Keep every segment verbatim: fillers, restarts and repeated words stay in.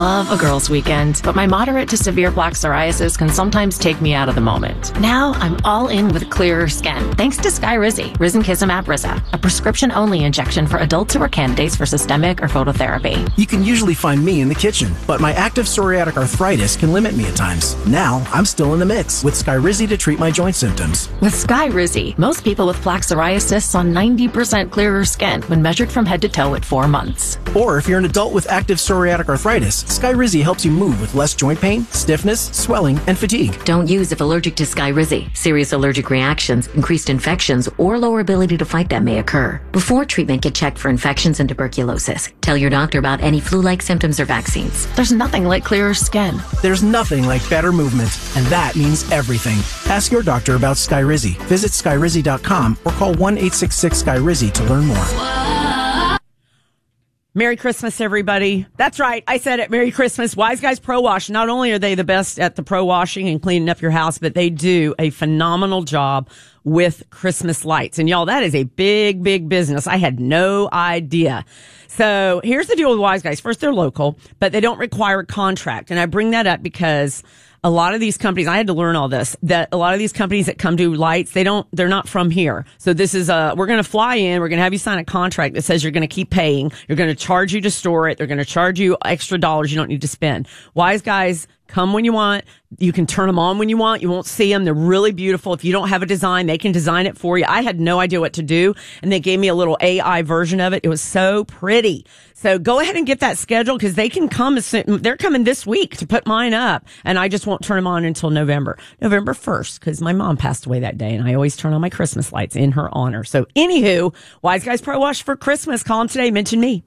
Love a girls' weekend, but my moderate to severe plaque psoriasis can sometimes take me out of the moment. Now I'm all in with clearer skin, thanks to Skyrizi, Risankizumab Riza, a prescription-only injection for adults who are candidates for systemic or phototherapy. You can usually find me in the kitchen, but my active psoriatic arthritis can limit me at times. Now I'm still in the mix with Skyrizi to treat my joint symptoms. With Skyrizi, most people with plaque psoriasis saw ninety percent clearer skin when measured from head to toe at four months. Or if you're an adult with active psoriatic arthritis, Skyrizi helps you move with less joint pain, stiffness, swelling, and fatigue. Don't use if allergic to Skyrizi. Serious allergic reactions, increased infections, or lower ability to fight them may occur. Before treatment, get checked for infections and tuberculosis. Tell your doctor about any flu-like symptoms or vaccines. There's nothing like clearer skin. There's nothing like better movement, and that means everything. Ask your doctor about Skyrizi. Visit Skyrizi dot com or call one eight six six Skyrizi to learn more. Merry Christmas, everybody. That's right. I said it. Merry Christmas. Wise Guys Pro Wash. Not only are they the best at the pro washing and cleaning up your house, but they do a phenomenal job with Christmas lights. And y'all, that is a big, big business. I had no idea. So here's the deal with Wise Guys. First, they're local, but they don't require a contract. And I bring that up because a lot of these companies, I had to learn all this, that a lot of these companies that come do lights, they don't, they're not from here. So this is a, we're going to fly in, we're going to have you sign a contract that says you're going to keep paying, you're going to charge you to store it, they're going to charge you extra dollars you don't need to spend. Wise Guys, come when you want. You can turn them on when you want. You won't see them. They're really beautiful. If you don't have a design, they can design it for you. I had no idea what to do, and they gave me a little A I version of it. It was so pretty. So go ahead and get that scheduled because they can come. As soon, they're coming this week to put mine up, and I just won't turn them on until November. November first, because my mom passed away that day, and I always turn on my Christmas lights in her honor. So anywho, Wise Guys Pro Wash for Christmas. Call them today. Mention me.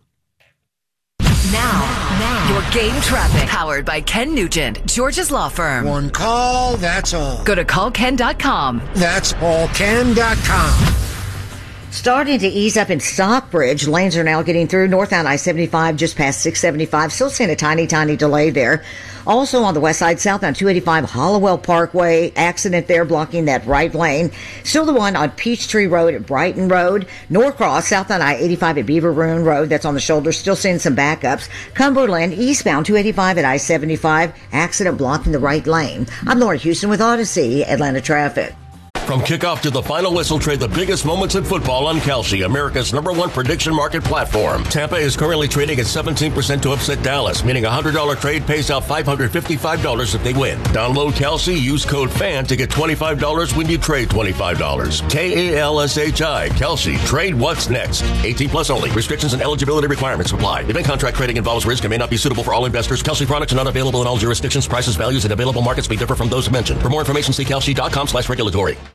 Now, now, your game traffic, powered by Ken Nugent, George's Law Firm. One call, that's all. Go to call ken dot com. That's all ken dot com. Starting to ease up in Stockbridge. Lanes are now getting through northbound I seventy-five just past six seventy-five. Still seeing a tiny, tiny delay there. Also on the west side, southbound two eighty-five Hollowell Parkway. Accident there blocking that right lane. Still the one on Peachtree Road at Brighton Road. Norcross, southbound I eighty-five at Beaver Ruin Road. That's on the shoulder. Still seeing some backups. Cumberland, eastbound two eighty-five at I seventy-five. Accident blocking the right lane. I'm Lauren Houston with Odyssey, Atlanta Traffic. From kickoff to the final whistle, trade the biggest moments in football on Kalshi, America's number one prediction market platform. Tampa is currently trading at seventeen percent to upset Dallas, meaning a one hundred dollars trade pays out five hundred fifty-five dollars if they win. Download Kalshi, use code FAN to get twenty-five dollars when you trade twenty-five dollars. K A L S H I, Kalshi. Trade what's next. eighteen plus only. Restrictions and eligibility requirements apply. Event contract trading involves risk and may not be suitable for all investors. Kalshi products are not available in all jurisdictions. Prices, values, and available markets may differ from those mentioned. For more information, see Kalshi dot com slash regulatory.